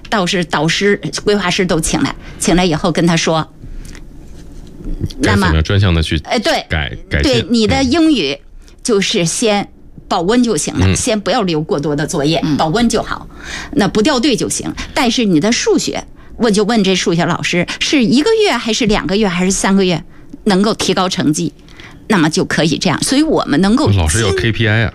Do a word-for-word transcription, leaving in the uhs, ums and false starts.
倒是导师、规划师都请来，请来以后跟他说， 那么专项的去呃对改改对你的英语就是先保温就行了， 嗯、 先不要留过多的作业，嗯、保温就好，那不掉队就行。但是你的数学，我就问这数学老师，是一个月还是两个月还是三个月能够提高成绩？那么就可以这样，所以我们能够老师有 K P I 啊，